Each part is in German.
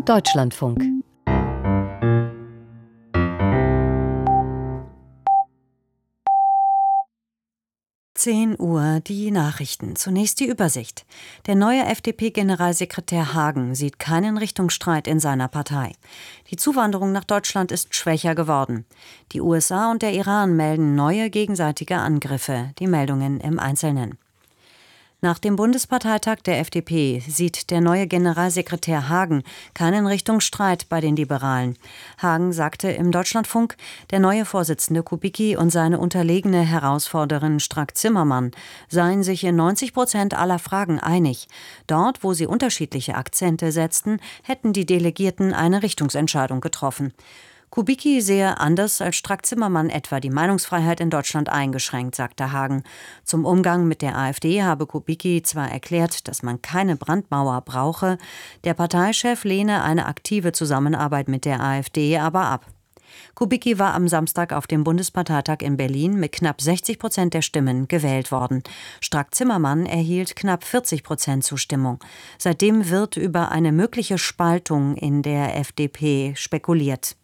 Deutschlandfunk. Uhr, die Nachrichten. Zunächst die Übersicht. Der neue FDP-Generalsekretär Hagen sieht keinen Richtungsstreit in seiner Partei. Die Zuwanderung nach Deutschland ist schwächer geworden. Die USA und der Iran melden neue gegenseitige Angriffe. Die Meldungen im Einzelnen. Nach dem Bundesparteitag der FDP sieht der neue Generalsekretär Hagen keinen Richtungsstreit bei den Liberalen. Hagen sagte im Deutschlandfunk, der neue Vorsitzende Kubicki und seine unterlegene Herausforderin Strack-Zimmermann seien sich in 90% aller Fragen einig. Dort, wo sie unterschiedliche Akzente setzten, hätten die Delegierten eine Richtungsentscheidung getroffen. Kubicki sehe anders als Strack-Zimmermann etwa die Meinungsfreiheit in Deutschland eingeschränkt, sagte Hagen. Zum Umgang mit der AfD habe Kubicki zwar erklärt, dass man keine Brandmauer brauche, der Parteichef lehne eine aktive Zusammenarbeit mit der AfD aber ab. Kubicki war am Samstag auf dem Bundesparteitag in Berlin mit knapp 60% der Stimmen gewählt worden. Strack-Zimmermann erhielt knapp 40% Zustimmung. Seitdem wird über eine mögliche Spaltung in der FDP spekuliert.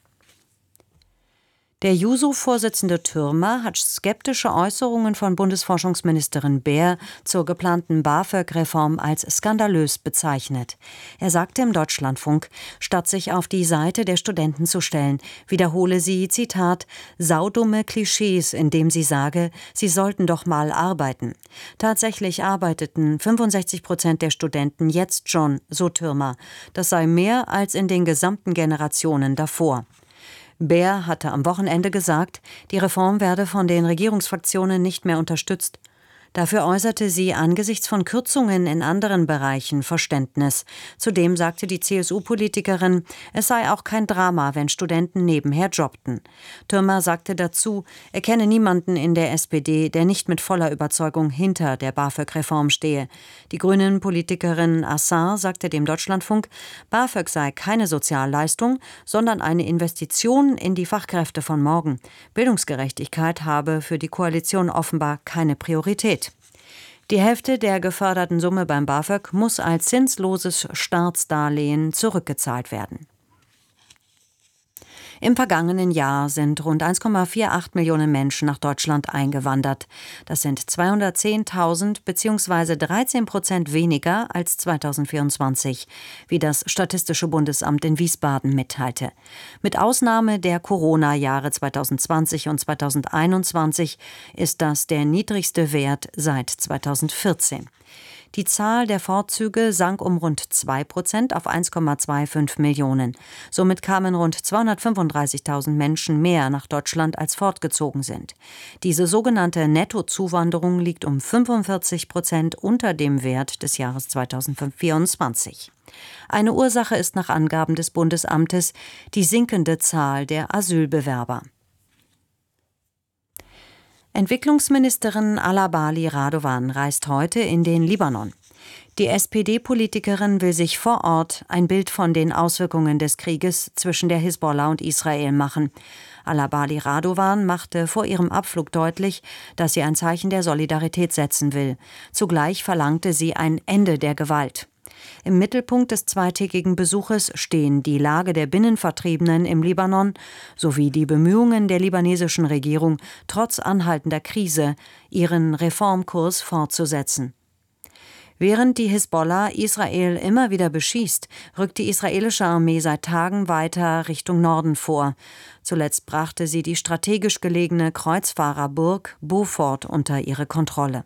Der Juso-Vorsitzende Thürmer hat skeptische Äußerungen von Bundesforschungsministerin Baer zur geplanten BAföG-Reform als skandalös bezeichnet. Er sagte im Deutschlandfunk, statt sich auf die Seite der Studenten zu stellen, wiederhole sie, Zitat, saudumme Klischees, indem sie sage, sie sollten doch mal arbeiten. Tatsächlich arbeiteten 65% der Studenten jetzt schon, so Thürmer. Das sei mehr als in den gesamten Generationen davor. Baer hatte am Wochenende gesagt, die Reform werde von den Regierungsfraktionen nicht mehr unterstützt. Dafür äußerte sie angesichts von Kürzungen in anderen Bereichen Verständnis. Zudem sagte die CSU-Politikerin, es sei auch kein Drama, wenn Studenten nebenher jobbten. Thürmer sagte dazu, er kenne niemanden in der SPD, der nicht mit voller Überzeugung hinter der BAföG-Reform stehe. Die Grünen-Politikerin Assar sagte dem Deutschlandfunk, BAföG sei keine Sozialleistung, sondern eine Investition in die Fachkräfte von morgen. Bildungsgerechtigkeit habe für die Koalition offenbar keine Priorität. Die Hälfte der geförderten Summe beim BAföG muss als zinsloses Staatsdarlehen zurückgezahlt werden. Im vergangenen Jahr sind rund 1,48 Millionen Menschen nach Deutschland eingewandert. Das sind 210.000 bzw. 13% weniger als 2024, wie das Statistische Bundesamt in Wiesbaden mitteilte. Mit Ausnahme der Corona-Jahre 2020 und 2021 ist das der niedrigste Wert seit 2014. Die Zahl der Fortzüge sank um rund 2% auf 1,25 Millionen. Somit kamen rund 235.000 Menschen mehr nach Deutschland, als fortgezogen sind. Diese sogenannte Nettozuwanderung liegt um 45% unter dem Wert des Jahres 2024. Eine Ursache ist nach Angaben des Bundesamtes die sinkende Zahl der Asylbewerber. Entwicklungsministerin Alabali Radovan reist heute in den Libanon. Die SPD-Politikerin will sich vor Ort ein Bild von den Auswirkungen des Krieges zwischen der Hisbollah und Israel machen. Alabali Radovan machte vor ihrem Abflug deutlich, dass sie ein Zeichen der Solidarität setzen will. Zugleich verlangte sie ein Ende der Gewalt. Im Mittelpunkt des zweitägigen Besuches stehen die Lage der Binnenvertriebenen im Libanon sowie die Bemühungen der libanesischen Regierung, trotz anhaltender Krise ihren Reformkurs fortzusetzen. Während die Hisbollah Israel immer wieder beschießt, rückt die israelische Armee seit Tagen weiter Richtung Norden vor. Zuletzt brachte sie die strategisch gelegene Kreuzfahrerburg Beaufort unter ihre Kontrolle.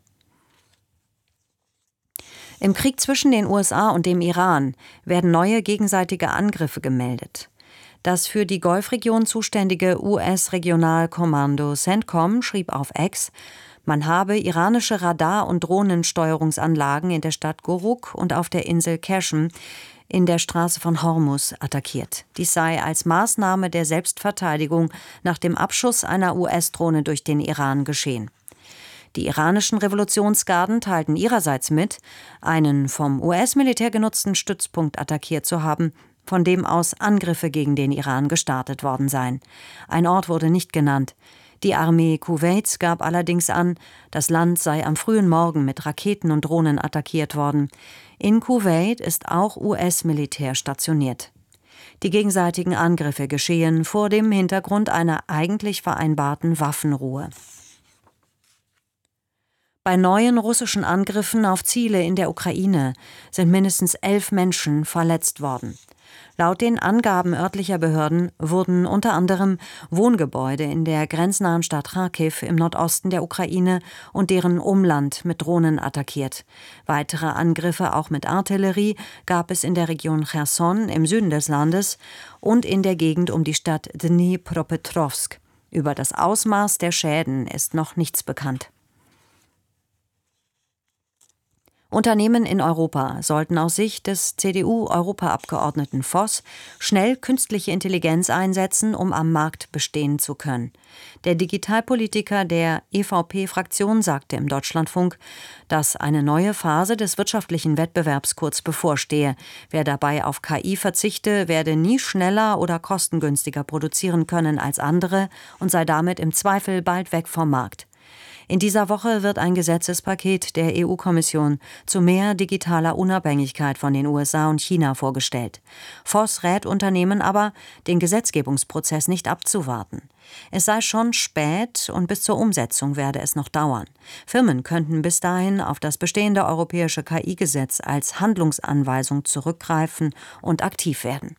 Im Krieg zwischen den USA und dem Iran werden neue gegenseitige Angriffe gemeldet. Das für die Golfregion zuständige US-Regionalkommando CENTCOM schrieb auf X, man habe iranische Radar- und Drohnensteuerungsanlagen in der Stadt Goruk und auf der Insel Qashm in der Straße von Hormuz attackiert. Dies sei als Maßnahme der Selbstverteidigung nach dem Abschuss einer US-Drohne durch den Iran geschehen. Die iranischen Revolutionsgarden teilten ihrerseits mit, einen vom US-Militär genutzten Stützpunkt attackiert zu haben, von dem aus Angriffe gegen den Iran gestartet worden seien. Ein Ort wurde nicht genannt. Die Armee Kuwaits gab allerdings an, das Land sei am frühen Morgen mit Raketen und Drohnen attackiert worden. In Kuwait ist auch US-Militär stationiert. Die gegenseitigen Angriffe geschehen vor dem Hintergrund einer eigentlich vereinbarten Waffenruhe. Bei neuen russischen Angriffen auf Ziele in der Ukraine sind mindestens 11 Menschen verletzt worden. Laut den Angaben örtlicher Behörden wurden unter anderem Wohngebäude in der grenznahen Stadt Charkiw im Nordosten der Ukraine und deren Umland mit Drohnen attackiert. Weitere Angriffe, auch mit Artillerie, gab es in der Region Cherson im Süden des Landes und in der Gegend um die Stadt Dnipropetrovsk. Über das Ausmaß der Schäden ist noch nichts bekannt. Unternehmen in Europa sollten aus Sicht des CDU-Europaabgeordneten Voss schnell künstliche Intelligenz einsetzen, um am Markt bestehen zu können. Der Digitalpolitiker der EVP-Fraktion sagte im Deutschlandfunk, dass eine neue Phase des wirtschaftlichen Wettbewerbs kurz bevorstehe. Wer dabei auf KI verzichte, werde nie schneller oder kostengünstiger produzieren können als andere und sei damit im Zweifel bald weg vom Markt. In dieser Woche wird ein Gesetzespaket der EU-Kommission zu mehr digitaler Unabhängigkeit von den USA und China vorgestellt. Voss rät Unternehmen aber, den Gesetzgebungsprozess nicht abzuwarten. Es sei schon spät und bis zur Umsetzung werde es noch dauern. Firmen könnten bis dahin auf das bestehende europäische KI-Gesetz als Handlungsanweisung zurückgreifen und aktiv werden.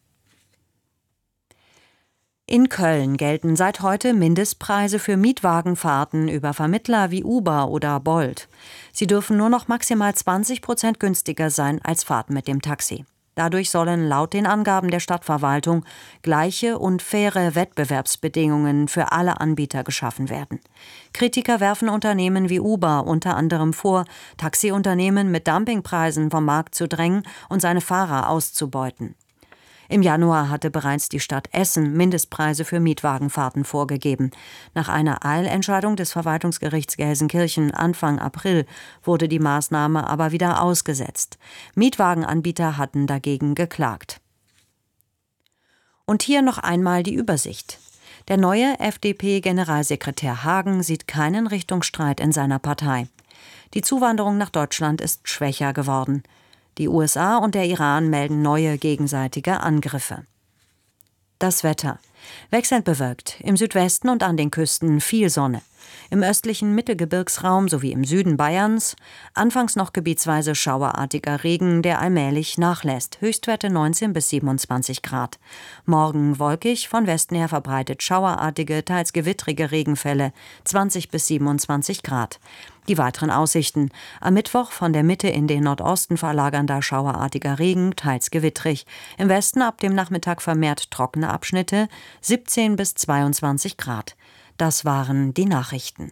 In Köln gelten seit heute Mindestpreise für Mietwagenfahrten über Vermittler wie Uber oder Bolt. Sie dürfen nur noch maximal 20% günstiger sein als Fahrten mit dem Taxi. Dadurch sollen laut den Angaben der Stadtverwaltung gleiche und faire Wettbewerbsbedingungen für alle Anbieter geschaffen werden. Kritiker werfen Unternehmen wie Uber unter anderem vor, Taxiunternehmen mit Dumpingpreisen vom Markt zu drängen und seine Fahrer auszubeuten. Im Januar hatte bereits die Stadt Essen Mindestpreise für Mietwagenfahrten vorgegeben. Nach einer Eilentscheidung des Verwaltungsgerichts Gelsenkirchen Anfang April wurde die Maßnahme aber wieder ausgesetzt. Mietwagenanbieter hatten dagegen geklagt. Und hier noch einmal die Übersicht. Der neue FDP-Generalsekretär Hagen sieht keinen Richtungsstreit in seiner Partei. Die Zuwanderung nach Deutschland ist schwächer geworden. Die USA und der Iran melden neue gegenseitige Angriffe. Das Wetter. Wechselnd bewölkt, im Südwesten und an den Küsten viel Sonne. Im östlichen Mittelgebirgsraum sowie im Süden Bayerns anfangs noch gebietsweise schauerartiger Regen, der allmählich nachlässt. Höchstwerte 19 bis 27 Grad. Morgen wolkig, von Westen her verbreitet schauerartige, teils gewittrige Regenfälle, 20 bis 27 Grad. Die weiteren Aussichten. Am Mittwoch von der Mitte in den Nordosten verlagernder schauerartiger Regen, teils gewittrig. Im Westen ab dem Nachmittag vermehrt trockene Abschnitte, 17 bis 22 Grad. Das waren die Nachrichten.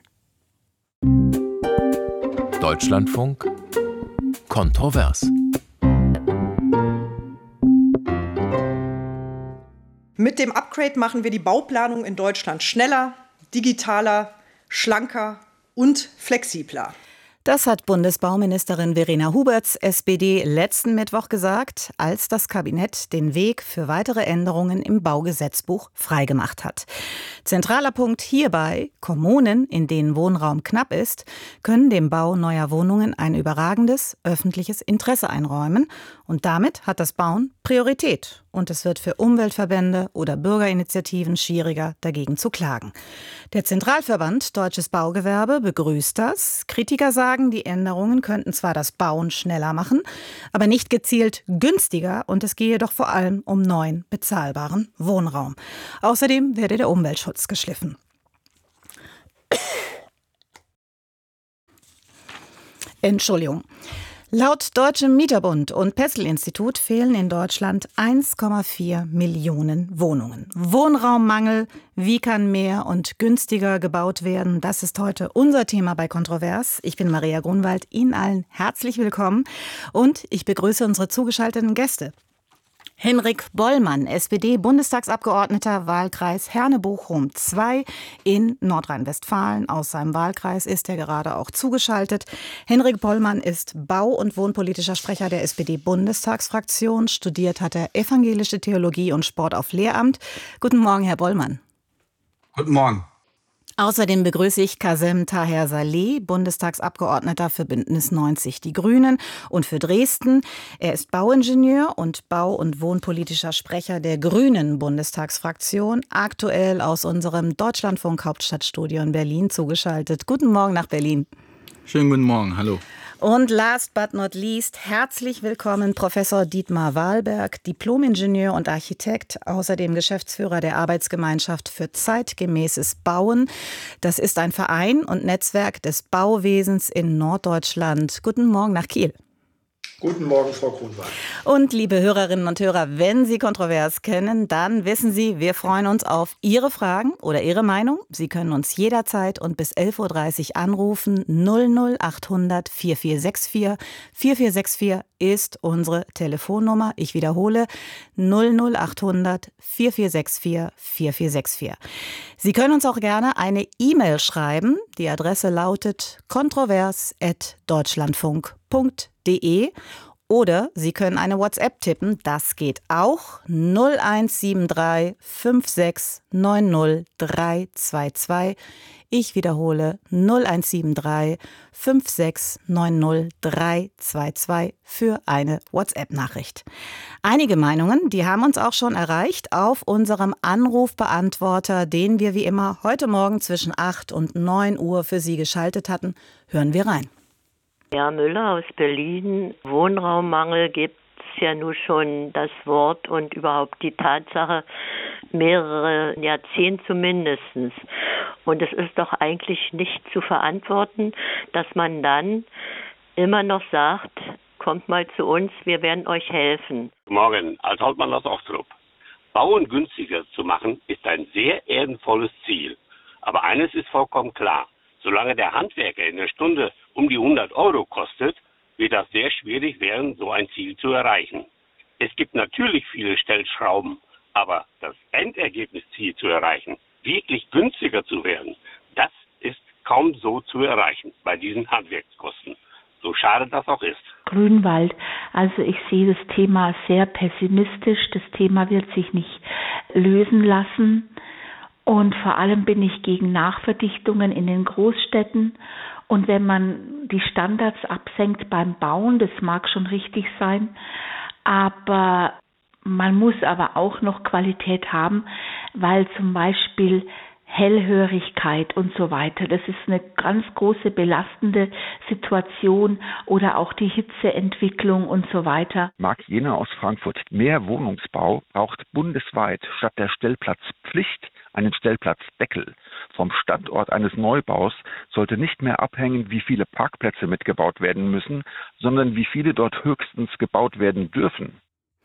Deutschlandfunk kontrovers. Mit dem Upgrade machen wir die Bauplanung in Deutschland schneller, digitaler, schlanker und flexibler. Das hat Bundesbauministerin Verena Huberts, SPD, letzten Mittwoch gesagt, als das Kabinett den Weg für weitere Änderungen im Baugesetzbuch freigemacht hat. Zentraler Punkt hierbei: Kommunen, in denen Wohnraum knapp ist, können dem Bau neuer Wohnungen ein überragendes öffentliches Interesse einräumen. Und damit hat das Bauen Priorität. Und es wird für Umweltverbände oder Bürgerinitiativen schwieriger, dagegen zu klagen. Der Zentralverband Deutsches Baugewerbe begrüßt das. Kritiker sagen, die Änderungen könnten zwar das Bauen schneller machen, aber nicht gezielt günstiger, und es gehe doch vor allem um neuen, bezahlbaren Wohnraum. Außerdem werde der Umweltschutz geschliffen. Entschuldigung. Laut Deutschem Mieterbund und Pessl-Institut fehlen in Deutschland 1,4 Millionen Wohnungen. Wohnraummangel, wie kann mehr und günstiger gebaut werden? Das ist heute unser Thema bei Kontrovers. Ich bin Maria Grunwald, Ihnen allen herzlich willkommen und ich begrüße unsere zugeschalteten Gäste. Henrik Bollmann, SPD-Bundestagsabgeordneter, Wahlkreis Herne-Bochum II in Nordrhein-Westfalen. Aus seinem Wahlkreis ist er gerade auch zugeschaltet. Henrik Bollmann ist bau- und wohnpolitischer Sprecher der SPD-Bundestagsfraktion. Studiert hat er Evangelische Theologie und Sport auf Lehramt. Guten Morgen, Herr Bollmann. Guten Morgen. Außerdem begrüße ich Kazem Taher Saleh, Bundestagsabgeordneter für Bündnis 90 Die Grünen und für Dresden. Er ist Bauingenieur und bau- und wohnpolitischer Sprecher der Grünen Bundestagsfraktion, aktuell aus unserem Deutschlandfunk Hauptstadtstudio in Berlin zugeschaltet. Guten Morgen nach Berlin. Schönen guten Morgen, hallo. Und last but not least, herzlich willkommen Professor Dietmar Wahlberg, Diplomingenieur und Architekt, außerdem Geschäftsführer der Arbeitsgemeinschaft für zeitgemäßes Bauen. Das ist ein Verein und Netzwerk des Bauwesens in Norddeutschland. Guten Morgen nach Kiel. Guten Morgen, Frau Grunwald. Und liebe Hörerinnen und Hörer, wenn Sie Kontrovers kennen, dann wissen Sie, wir freuen uns auf Ihre Fragen oder Ihre Meinung. Sie können uns jederzeit und bis 11.30 Uhr anrufen. 00800 4464. 4464 ist unsere Telefonnummer. Ich wiederhole, 00800 4464 4464. Sie können uns auch gerne eine E-Mail schreiben. Die Adresse lautet kontrovers@deutschlandfunk.de. Oder Sie können eine WhatsApp tippen, das geht auch, 0173 5690 322. Ich wiederhole, 0173 5690 322 für eine WhatsApp-Nachricht. Einige Meinungen, die haben uns auch schon erreicht auf unserem Anrufbeantworter, den wir wie immer heute Morgen zwischen 8 und 9 Uhr für Sie geschaltet hatten. Hören wir rein. Ja, Müller aus Berlin. Wohnraummangel gibt es ja nun schon das Wort und überhaupt die Tatsache mehrere Jahrzehnte zumindest. Und es ist doch eigentlich nicht zu verantworten, dass man dann immer noch sagt, kommt mal zu uns, wir werden euch helfen. Morgen, als Hauptmann aus Ochtrup. Bauen günstiger zu machen, ist ein sehr ehrenvolles Ziel. Aber eines ist vollkommen klar. Solange der Handwerker in der Stunde um die 100 Euro kostet, wird das sehr schwierig werden, so ein Ziel zu erreichen. Es gibt natürlich viele Stellschrauben, aber das Endergebnisziel zu erreichen, wirklich günstiger zu werden, das ist kaum so zu erreichen bei diesen Handwerkskosten. So schade das auch ist. Grünwald, also ich sehe das Thema sehr pessimistisch. Das Thema wird sich nicht lösen lassen. Und vor allem bin ich gegen Nachverdichtungen in den Großstädten. Und wenn man die Standards absenkt beim Bauen, das mag schon richtig sein, aber man muss aber auch noch Qualität haben, weil zum Beispiel Hellhörigkeit und so weiter, das ist eine ganz große belastende Situation oder auch die Hitzeentwicklung und so weiter. Marc Jena aus Frankfurt. Mehr Wohnungsbau braucht bundesweit statt der Stellplatzpflicht einen Stellplatzdeckel. Vom Standort eines Neubaus sollte nicht mehr abhängen, wie viele Parkplätze mitgebaut werden müssen, sondern wie viele dort höchstens gebaut werden dürfen.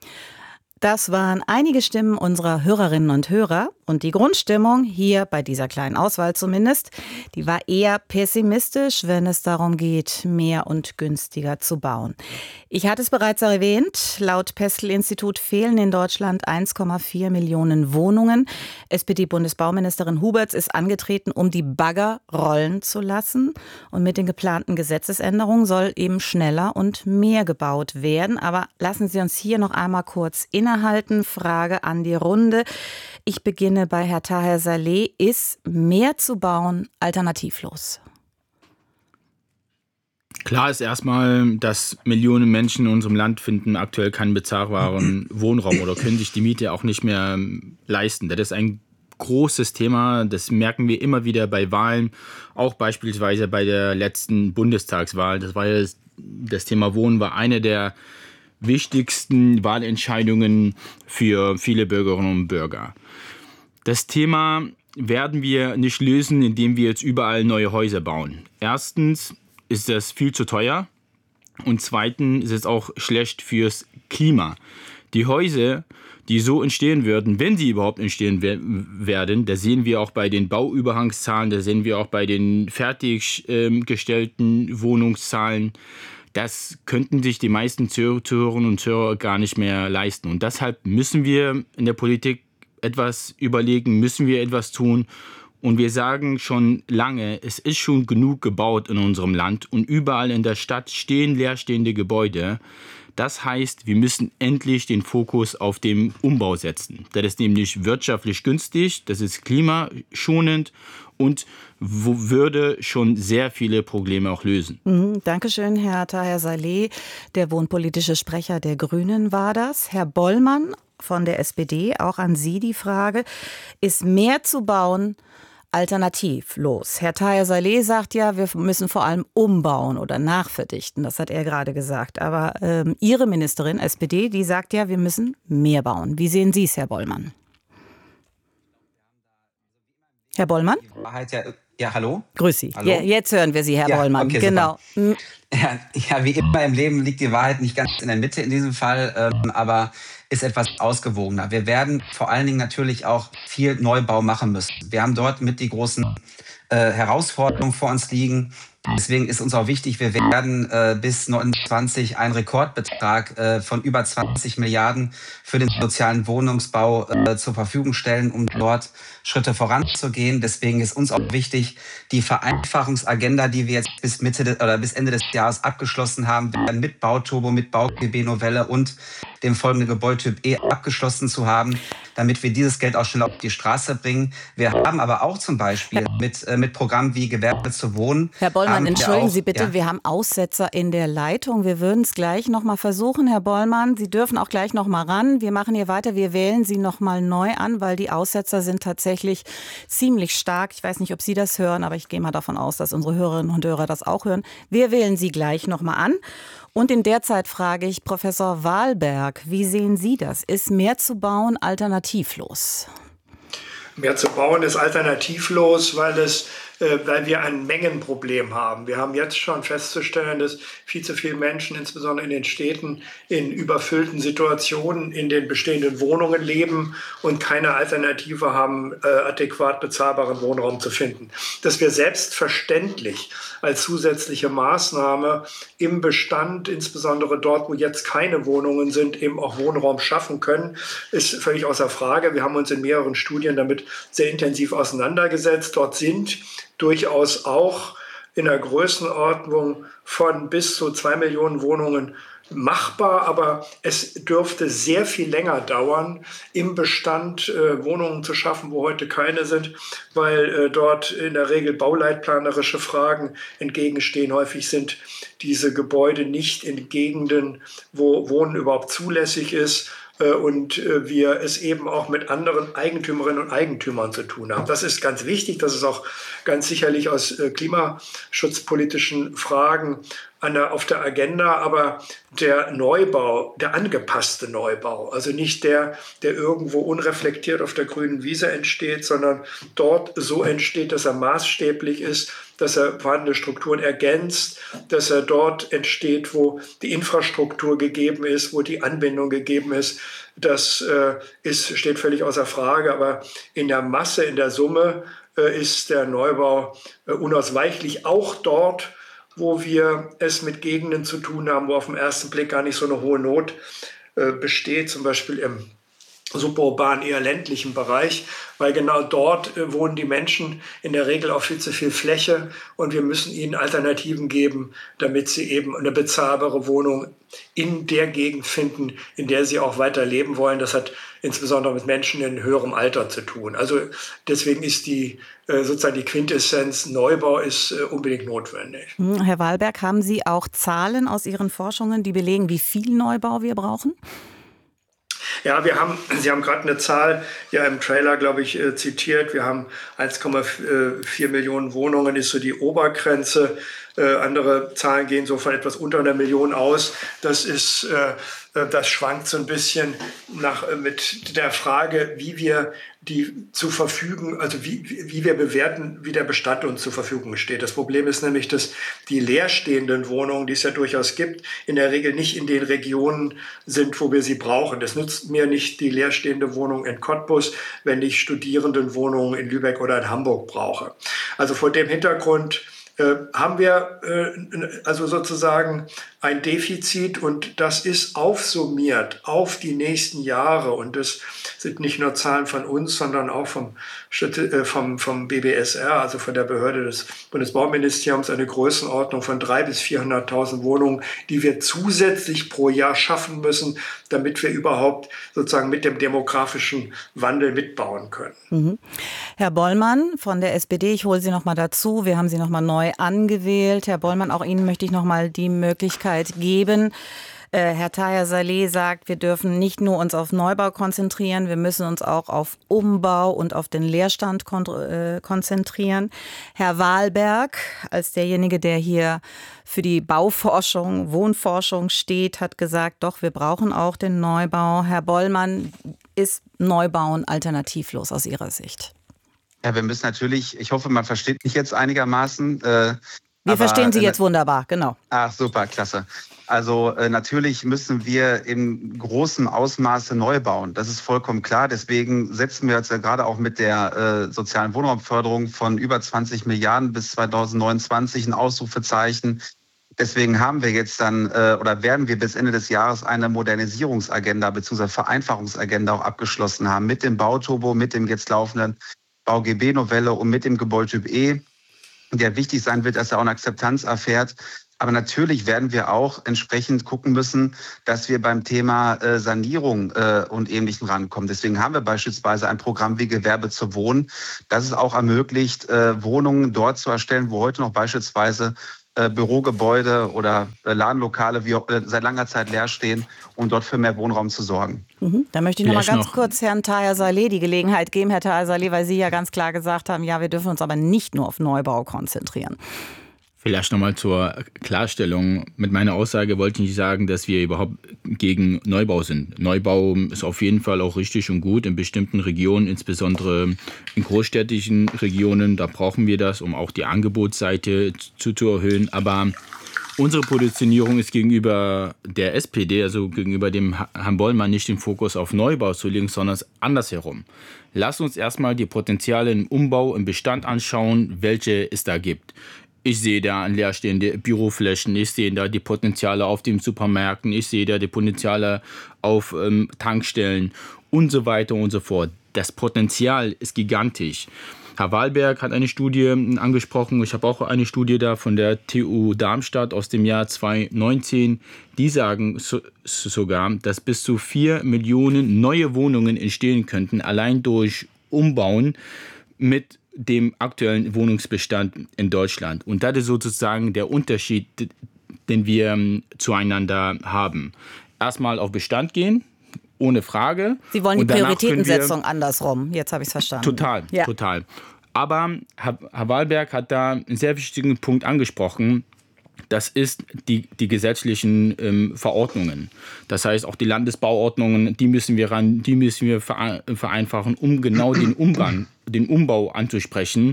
Das waren einige Stimmen unserer Hörerinnen und Hörer. Und die Grundstimmung, hier bei dieser kleinen Auswahl zumindest, die war eher pessimistisch, wenn es darum geht, mehr und günstiger zu bauen. Ich hatte es bereits erwähnt, laut Pestel-Institut fehlen in Deutschland 1,4 Millionen Wohnungen. SPD-Bundesbauministerin Huberts ist angetreten, um die Bagger rollen zu lassen. Und mit den geplanten Gesetzesänderungen soll eben schneller und mehr gebaut werden. Aber lassen Sie uns hier noch einmal kurz innehalten. Frage an die Runde. Ich beginne bei Herrn Taher Saleh. Ist mehr zu bauen alternativlos? Klar ist erstmal, dass Millionen Menschen in unserem Land finden aktuell keinen bezahlbaren Wohnraum oder können sich die Miete auch nicht mehr leisten. Das ist ein großes Thema, das merken wir immer wieder bei Wahlen, auch beispielsweise bei der letzten Bundestagswahl. Das war ja das Thema Wohnen war eine der wichtigsten Wahlentscheidungen für viele Bürgerinnen und Bürger. Das Thema werden wir nicht lösen, indem wir jetzt überall neue Häuser bauen. Erstens ist das viel zu teuer und zweitens ist es auch schlecht fürs Klima. Die Häuser, die so entstehen würden, wenn sie überhaupt entstehen werden, das sehen wir auch bei den Bauüberhangszahlen, das sehen wir auch bei den fertiggestellten Wohnungszahlen, das könnten sich die meisten Zuhörerinnen und Zuhörer gar nicht mehr leisten. Und deshalb müssen wir in der Politik etwas überlegen, müssen wir etwas tun. Und wir sagen schon lange, es ist schon genug gebaut in unserem Land und überall in der Stadt stehen leerstehende Gebäude. Das heißt, wir müssen endlich den Fokus auf den Umbau setzen. Das ist nämlich wirtschaftlich günstig, das ist klimaschonend und würde schon sehr viele Probleme auch lösen. Dankeschön, Herr Taher Saleh. Der wohnpolitische Sprecher der Grünen war das. Herr Bollmann von der SPD, auch an Sie die Frage, ist mehr zu bauen alternativlos? Herr Taher Saleh sagt ja, wir müssen vor allem umbauen oder nachverdichten. Das hat er gerade gesagt. Aber Ihre Ministerin, SPD, die sagt ja, wir müssen mehr bauen. Wie sehen Sie es, Herr Bollmann? Herr Bollmann? Die Wahrheit ja, hallo? Grüß Sie. Hallo? Jetzt hören wir Sie, Herr Bollmann. Okay, genau. Ja, wie immer im Leben liegt die Wahrheit nicht ganz in der Mitte in diesem Fall, aber ist etwas ausgewogener. Wir werden vor allen Dingen natürlich auch viel Neubau machen müssen. Wir haben dort mit die großen Herausforderungen vor uns liegen. Deswegen ist uns auch wichtig, wir werden bis 2029 einen Rekordbetrag von über 20 Milliarden für den sozialen Wohnungsbau zur Verfügung stellen, um dort Schritte voranzugehen. Deswegen ist uns auch wichtig, die Vereinfachungsagenda, die wir jetzt bis Ende des Jahres abgeschlossen haben, werden mit Bauturbo, mit BauGB-Novelle und dem folgenden Gebäudetyp E abgeschlossen zu haben, damit wir dieses Geld auch schnell auf die Straße bringen. Wir haben aber auch zum Beispiel mit Programmen wie Gewerbe zu wohnen. Herr Bollmann, entschuldigen Sie bitte, wir haben Aussetzer in der Leitung. Wir würden es gleich noch mal versuchen, Herr Bollmann. Sie dürfen auch gleich noch mal ran. Wir machen hier weiter. Wir wählen Sie noch mal neu an, weil die Aussetzer sind tatsächlich ziemlich stark. Ich weiß nicht, ob Sie das hören, aber ich gehe mal davon aus, dass unsere Hörerinnen und Hörer das auch hören. Wir wählen Sie gleich noch mal an. Und in der Zeit frage ich Professor Wahlberg, wie sehen Sie das? Ist mehr zu bauen alternativlos? Mehr zu bauen ist alternativlos, weil wir ein Mengenproblem haben. Wir haben jetzt schon festzustellen, dass viel zu viele Menschen, insbesondere in den Städten, in überfüllten Situationen in den bestehenden Wohnungen leben und keine Alternative haben, adäquat bezahlbaren Wohnraum zu finden. Dass wir selbstverständlich als zusätzliche Maßnahme im Bestand, insbesondere dort, wo jetzt keine Wohnungen sind, eben auch Wohnraum schaffen können, ist völlig außer Frage. Wir haben uns in mehreren Studien damit sehr intensiv auseinandergesetzt. Dort sind durchaus auch in der Größenordnung von bis zu 2 Millionen Wohnungen machbar, aber es dürfte sehr viel länger dauern, im Bestand Wohnungen zu schaffen, wo heute keine sind, weil dort in der Regel bauleitplanerische Fragen entgegenstehen. Häufig sind diese Gebäude nicht in Gegenden, wo Wohnen überhaupt zulässig ist. Und wir es eben auch mit anderen Eigentümerinnen und Eigentümern zu tun haben. Das ist ganz wichtig, das ist auch ganz sicherlich aus klimaschutzpolitischen Fragen auf der Agenda, aber der Neubau, der angepasste Neubau, also nicht der irgendwo unreflektiert auf der grünen Wiese entsteht, sondern dort so entsteht, dass er maßstäblich ist, dass er vorhandene Strukturen ergänzt, dass er dort entsteht, wo die Infrastruktur gegeben ist, wo die Anbindung gegeben ist. Das steht völlig außer Frage, aber in der Masse, in der Summe ist der Neubau unausweichlich, auch dort, wo wir es mit Gegenden zu tun haben, wo auf den ersten Blick gar nicht so eine hohe Not besteht, zum Beispiel im suburban, eher ländlichen Bereich, weil genau dort wohnen die Menschen in der Regel auf viel zu viel Fläche und wir müssen ihnen Alternativen geben, damit sie eben eine bezahlbare Wohnung in der Gegend finden, in der sie auch weiter leben wollen. Das hat insbesondere mit Menschen in höherem Alter zu tun. Also deswegen ist sozusagen die Quintessenz, Neubau ist unbedingt notwendig. Herr Wahlberg, haben Sie auch Zahlen aus Ihren Forschungen, die belegen, wie viel Neubau wir brauchen? Ja, Sie haben gerade eine Zahl ja im Trailer, glaube ich, zitiert. Wir haben 1,4 Millionen Wohnungen, ist so die Obergrenze. Andere Zahlen gehen so von etwas unter 1 Million aus. Das schwankt so ein bisschen mit der Frage, wie wir wie wir bewerten, wie der Bestand uns zur Verfügung steht. Das Problem ist nämlich, dass die leerstehenden Wohnungen, die es ja durchaus gibt, in der Regel nicht in den Regionen sind, wo wir sie brauchen. Das nützt mir nicht die leerstehende Wohnung in Cottbus, wenn ich Studierendenwohnungen in Lübeck oder in Hamburg brauche. Also vor dem Hintergrund haben wir also sozusagen ein Defizit, und das ist aufsummiert auf die nächsten Jahre, und das sind nicht nur Zahlen von uns, sondern auch vom BBSR, also von der Behörde des Bundesbauministeriums, eine Größenordnung von 300.000 bis 400.000 Wohnungen, die wir zusätzlich pro Jahr schaffen müssen, damit wir überhaupt sozusagen mit dem demografischen Wandel mitbauen können. Mhm. Herr Bollmann von der SPD, ich hole Sie noch mal dazu. Wir haben Sie noch mal neu angewählt. Herr Bollmann, auch Ihnen möchte ich noch mal die Möglichkeit geben. Herr Taher Saleh sagt, wir dürfen nicht nur uns auf Neubau konzentrieren, wir müssen uns auch auf Umbau und auf den Leerstand konzentrieren. Herr Wahlberg, als derjenige, der hier für die Bauforschung, Wohnforschung steht, hat gesagt, doch, wir brauchen auch den Neubau. Herr Bollmann, ist Neubauen alternativlos aus Ihrer Sicht? Ja, wir müssen natürlich, ich hoffe, man versteht mich jetzt einigermaßen. Wir verstehen Sie jetzt wunderbar, genau. Ach, super, klasse. Also natürlich müssen wir in großem Ausmaße neu bauen. Das ist vollkommen klar. Deswegen setzen wir jetzt ja gerade auch mit der sozialen Wohnraumförderung von über 20 Milliarden bis 2029 ein Ausrufezeichen. Deswegen haben wir jetzt dann oder werden wir bis Ende des Jahres eine Modernisierungsagenda bzw. Vereinfachungsagenda auch abgeschlossen haben mit dem Bauturbo, mit dem jetzt laufenden BauGB-Novelle und mit dem Gebäudetyp E, der wichtig sein wird, dass er auch eine Akzeptanz erfährt. Aber natürlich werden wir auch entsprechend gucken müssen, dass wir beim Thema Sanierung und Ähnlichem rankommen. Deswegen haben wir beispielsweise ein Programm wie Gewerbe zu Wohnen, das es auch ermöglicht, Wohnungen dort zu erstellen, wo heute noch beispielsweise Bürogebäude oder Ladenlokale seit langer Zeit leer stehen, um dort für mehr Wohnraum zu sorgen. Da möchte ich noch mal ganz kurz Herrn Taher Saleh die Gelegenheit geben, Herr Taher Saleh, weil Sie ja ganz klar gesagt haben, ja, wir dürfen uns aber nicht nur auf Neubau konzentrieren. Vielleicht nochmal zur Klarstellung. Mit meiner Aussage wollte ich nicht sagen, dass wir überhaupt gegen Neubau sind. Neubau ist auf jeden Fall auch richtig und gut in bestimmten Regionen, insbesondere in großstädtischen Regionen. Da brauchen wir das, um auch die Angebotsseite zu erhöhen. Aber unsere Positionierung ist gegenüber der SPD, also gegenüber dem Herrn Bollmann, nicht den Fokus auf Neubau zu legen, sondern andersherum. Lass uns erstmal die Potenziale im Umbau, im Bestand anschauen, welche es da gibt. Ich sehe da leerstehende Büroflächen, ich sehe da die Potenziale auf den Supermärkten, ich sehe da die Potenziale auf Tankstellen und so weiter und so fort. Das Potenzial ist gigantisch. Herr Wahlberg hat eine Studie angesprochen, ich habe auch eine Studie da von der TU Darmstadt aus dem Jahr 2019. Die sagen sogar, dass bis zu 4 Millionen neue Wohnungen entstehen könnten, allein durch Umbauen mit dem aktuellen Wohnungsbestand in Deutschland. Und das ist sozusagen der Unterschied, den wir zueinander haben. Erstmal auf Bestand gehen, ohne Frage. Sie wollen die Prioritätensetzung andersrum. Jetzt habe ich es verstanden. Total. Aber Herr Wahlberg hat da einen sehr wichtigen Punkt angesprochen. Das ist die gesetzlichen Verordnungen. Das heißt, auch die Landesbauordnungen, die müssen wir vereinfachen, um genau den Umbau anzusprechen,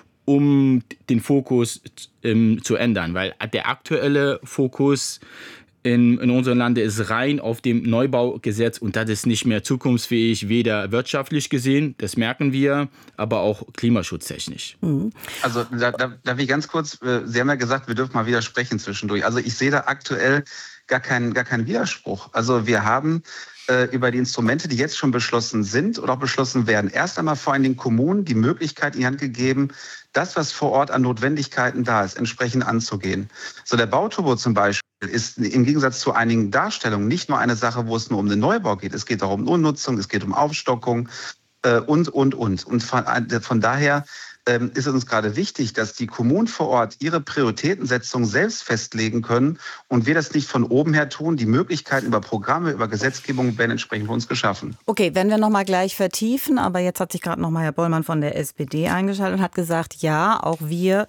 um den Fokus zu ändern. Weil der aktuelle Fokus in unserem Lande ist rein auf dem Neubaugesetz, und das ist nicht mehr zukunftsfähig, weder wirtschaftlich gesehen, das merken wir, aber auch klimaschutztechnisch. Also darf ich ganz kurz, Sie haben ja gesagt, wir dürfen mal widersprechen zwischendurch. Also ich sehe da aktuell gar keinen Widerspruch. Also wir haben über die Instrumente, die jetzt schon beschlossen sind oder auch beschlossen werden, erst einmal vor allem den Kommunen die Möglichkeit in die Hand gegeben, das, was vor Ort an Notwendigkeiten da ist, entsprechend anzugehen. So der Bauturbo zum Beispiel ist im Gegensatz zu einigen Darstellungen nicht nur eine Sache, wo es nur um den Neubau geht. Es geht auch um Umnutzung, es geht um Aufstockung und. Und von daher ist es uns gerade wichtig, dass die Kommunen vor Ort ihre Prioritätensetzung selbst festlegen können und wir das nicht von oben her tun. Die Möglichkeiten über Programme, über Gesetzgebung werden entsprechend für uns geschaffen. Okay, werden wir noch mal gleich vertiefen, aber jetzt hat sich gerade noch mal Herr Bollmann von der SPD eingeschaltet und hat gesagt, ja, auch wir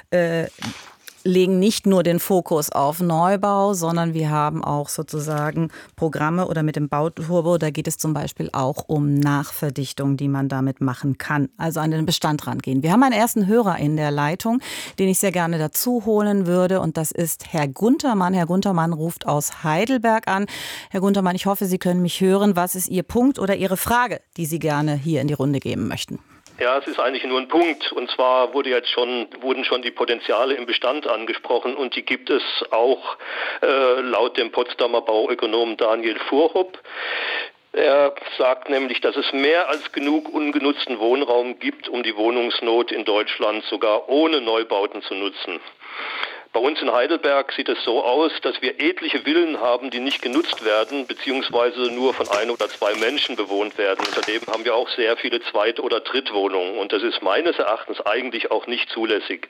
legen nicht nur den Fokus auf Neubau, sondern wir haben auch sozusagen Programme oder mit dem Bauturbo, da geht es zum Beispiel auch um Nachverdichtung, die man damit machen kann, also an den Bestand rangehen. Wir haben einen ersten Hörer in der Leitung, den ich sehr gerne dazu holen würde, und das ist Herr Guntermann. Herr Guntermann ruft aus Heidelberg an. Herr Guntermann, ich hoffe, Sie können mich hören. Was ist Ihr Punkt oder Ihre Frage, die Sie gerne hier in die Runde geben möchten? Ja, es ist eigentlich nur ein Punkt. Und zwar wurden schon die Potenziale im Bestand angesprochen und die gibt es auch laut dem Potsdamer Bauökonomen Daniel Fuhrhopp. Er sagt nämlich, dass es mehr als genug ungenutzten Wohnraum gibt, um die Wohnungsnot in Deutschland sogar ohne Neubauten zu nutzen. Bei uns in Heidelberg sieht es so aus, dass wir etliche Villen haben, die nicht genutzt werden, beziehungsweise nur von 1 oder 2 Menschen bewohnt werden. Und daneben haben wir auch sehr viele Zweit- oder Drittwohnungen. Und das ist meines Erachtens eigentlich auch nicht zulässig.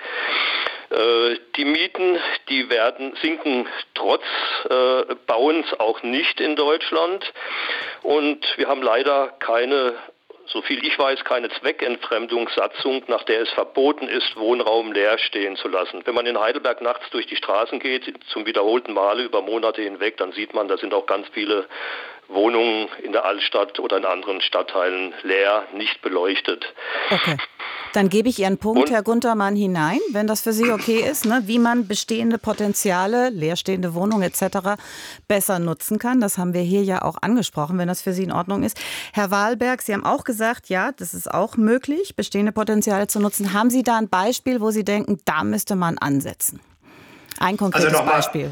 Die Mieten, die sinken trotz Bauens auch nicht in Deutschland. Und wir haben leider so viel ich weiß, keine Zweckentfremdungssatzung, nach der es verboten ist, Wohnraum leer stehen zu lassen. Wenn man in Heidelberg nachts durch die Straßen geht, zum wiederholten Male über Monate hinweg, dann sieht man, da sind auch ganz viele Wohnungen in der Altstadt oder in anderen Stadtteilen leer, nicht beleuchtet. Okay. Dann gebe ich Ihren Punkt, Herr Guntermann, hinein, wenn das für Sie okay ist, ne? Wie man bestehende Potenziale, leerstehende Wohnungen etc. besser nutzen kann. Das haben wir hier ja auch angesprochen, wenn das für Sie in Ordnung ist. Herr Wahlberg, Sie haben auch gesagt, ja, das ist auch möglich, bestehende Potenziale zu nutzen. Haben Sie da ein Beispiel, wo Sie denken, da müsste man ansetzen? Ein konkretes Beispiel.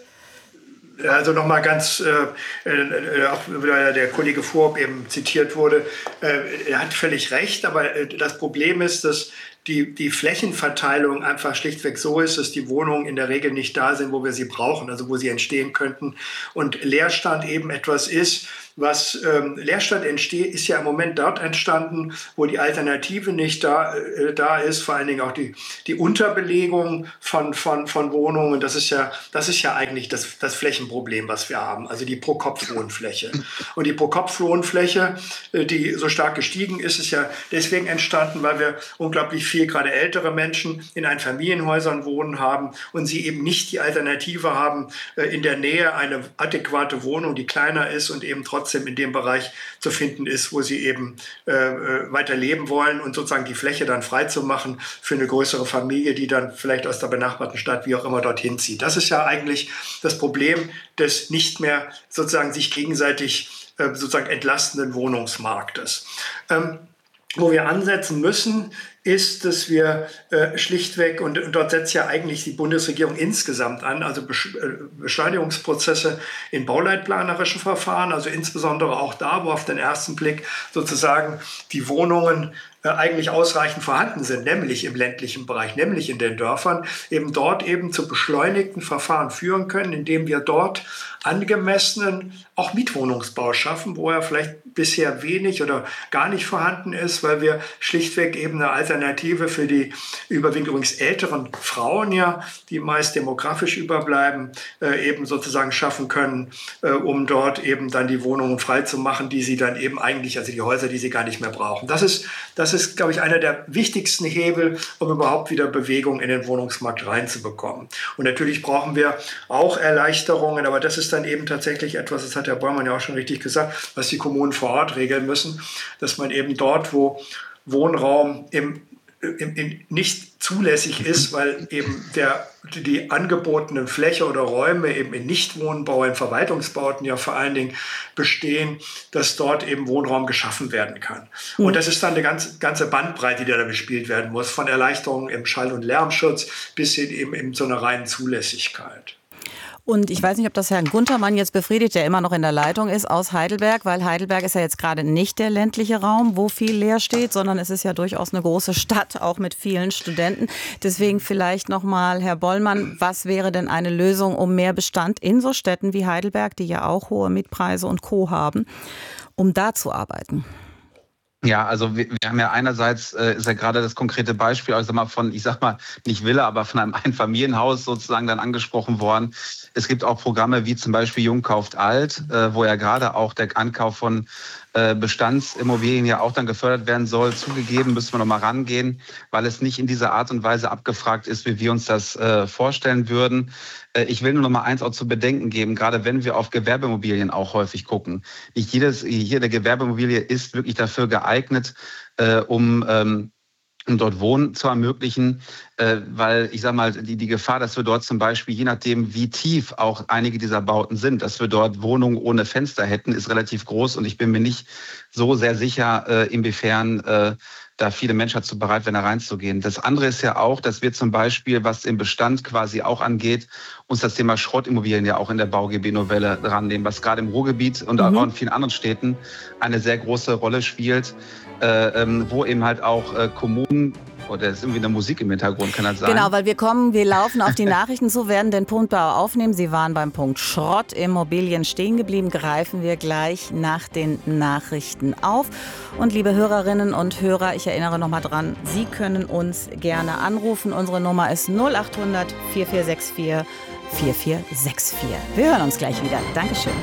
Also nochmal ganz, auch weil der Kollege Fuhrhopp eben zitiert wurde, er hat völlig recht, aber das Problem ist, dass die Flächenverteilung einfach schlichtweg so ist, dass die Wohnungen in der Regel nicht da sind, wo wir sie brauchen, also wo sie entstehen könnten. Und Leerstand eben etwas ist, Leerstand ist ja im Moment dort entstanden, wo die Alternative nicht da ist, vor allen Dingen auch die Unterbelegung von Wohnungen. Das ist ja eigentlich das Flächenproblem, was wir haben, also die Pro-Kopf-Wohnfläche. Und die Pro-Kopf-Wohnfläche, die so stark gestiegen ist ja deswegen entstanden, weil wir unglaublich viel, gerade ältere Menschen in Einfamilienhäusern wohnen haben und sie eben nicht die Alternative haben, in der Nähe eine adäquate Wohnung, die kleiner ist und eben trotzdem in dem Bereich zu finden ist, wo sie eben weiter leben wollen und sozusagen die Fläche dann frei zu machen für eine größere Familie, die dann vielleicht aus der benachbarten Stadt, wie auch immer, dorthin zieht. Das ist ja eigentlich das Problem des nicht mehr sozusagen sich gegenseitig sozusagen entlastenden Wohnungsmarktes. Wo wir ansetzen müssen, ist, dass wir schlichtweg, und dort setzt ja eigentlich die Bundesregierung insgesamt an, also Beschleunigungsprozesse in bauleitplanerischen Verfahren, also insbesondere auch da, wo auf den ersten Blick sozusagen die Wohnungen eigentlich ausreichend vorhanden sind, nämlich im ländlichen Bereich, nämlich in den Dörfern, eben dort eben zu beschleunigten Verfahren führen können, indem wir dort angemessenen auch Mietwohnungsbau schaffen, wo er vielleicht bisher wenig oder gar nicht vorhanden ist, weil wir schlichtweg eben eine Alternative für die überwiegend übrigens älteren Frauen, ja, die meist demografisch überbleiben, eben sozusagen schaffen können, um dort eben dann die Wohnungen frei zu machen, die sie dann eben eigentlich, also die Häuser, die sie gar nicht mehr brauchen. Das ist, glaube ich, einer der wichtigsten Hebel, um überhaupt wieder Bewegung in den Wohnungsmarkt reinzubekommen. Und natürlich brauchen wir auch Erleichterungen, aber das ist dann eben tatsächlich etwas, das hat Herr Bäumann ja auch schon richtig gesagt, was die Kommunen vor Ort regeln müssen, dass man eben dort, wo Wohnraum nicht zulässig ist, weil eben die angebotenen Fläche oder Räume eben in Nichtwohnbau, in Verwaltungsbauten ja vor allen Dingen bestehen, dass dort eben Wohnraum geschaffen werden kann. Und das ist dann eine ganze Bandbreite, die da bespielt werden muss, von Erleichterungen im Schall- und Lärmschutz bis hin eben zu einer reinen Zulässigkeit. Und ich weiß nicht, ob das Herrn Guntermann jetzt befriedigt, der immer noch in der Leitung ist aus Heidelberg, weil Heidelberg ist ja jetzt gerade nicht der ländliche Raum, wo viel leer steht, sondern es ist ja durchaus eine große Stadt, auch mit vielen Studenten. Deswegen vielleicht nochmal, Herr Bollmann, was wäre denn eine Lösung, um mehr Bestand in so Städten wie Heidelberg, die ja auch hohe Mietpreise und Co. haben, um da zu arbeiten? Ja, also wir haben ja einerseits, ist ja gerade das konkrete Beispiel, also ich sag mal, nicht Villa, aber von einem Einfamilienhaus sozusagen dann angesprochen worden. Es gibt auch Programme wie zum Beispiel Jung kauft alt, wo ja gerade auch der Ankauf von Bestandsimmobilien ja auch dann gefördert werden soll. Zugegeben müssen wir noch mal rangehen, weil es nicht in dieser Art und Weise abgefragt ist, wie wir uns das vorstellen würden. Ich will nur noch mal eins auch zu bedenken geben, gerade wenn wir auf Gewerbeimmobilien auch häufig gucken. Nicht jede Gewerbeimmobilie ist wirklich dafür geeignet, um dort Wohnen zu ermöglichen, weil ich sage mal, die Gefahr, dass wir dort zum Beispiel, je nachdem wie tief auch einige dieser Bauten sind, dass wir dort Wohnungen ohne Fenster hätten, ist relativ groß und ich bin mir nicht so sehr sicher, inwiefern da viele Menschen dazu bereit wären, da reinzugehen. Das andere ist ja auch, dass wir zum Beispiel, was im Bestand quasi auch angeht, uns das Thema Schrottimmobilien ja auch in der BauGB-Novelle rannehmen, was gerade im Ruhrgebiet und auch in vielen anderen Städten eine sehr große Rolle spielt, wo eben halt auch Kommunen, oder ist irgendwie eine Musik im Hintergrund, kann das sein? Genau, weil wir laufen auf die Nachrichten zu, werden den Punkt Bau aufnehmen. Sie waren beim Punkt Schrottimmobilien stehen geblieben, greifen wir gleich nach den Nachrichten auf. Und liebe Hörerinnen und Hörer, ich erinnere nochmal dran, Sie können uns gerne anrufen. Unsere Nummer ist 0800 4464 4464. Wir hören uns gleich wieder. Dankeschön.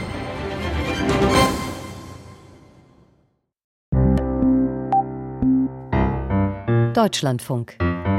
Deutschlandfunk.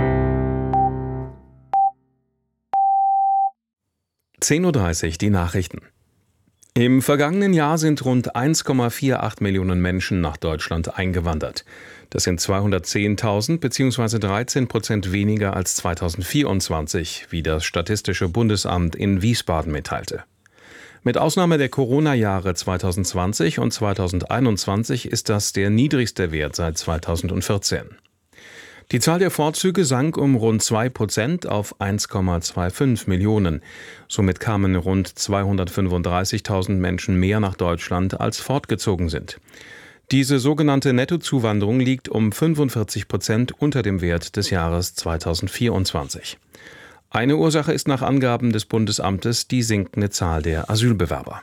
10:30 Uhr die Nachrichten. Im vergangenen Jahr sind rund 1,48 Millionen Menschen nach Deutschland eingewandert. Das sind 210.000 bzw. 13% weniger als 2024, wie das Statistische Bundesamt in Wiesbaden mitteilte. Mit Ausnahme der Corona-Jahre 2020 und 2021 ist das der niedrigste Wert seit 2014. Die Zahl der Vorzüge sank um rund 2% auf 1,25 Millionen. Somit kamen rund 235.000 Menschen mehr nach Deutschland, als fortgezogen sind. Diese sogenannte Nettozuwanderung liegt um 45% unter dem Wert des Jahres 2024. Eine Ursache ist nach Angaben des Bundesamtes die sinkende Zahl der Asylbewerber.